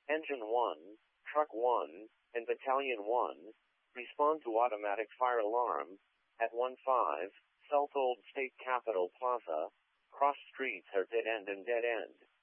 Engine 1, Truck 1, and Battalion 1, respond to automatic fire alarm, at 1-5, South Old State Capitol Plaza, cross streets are dead end and dead end.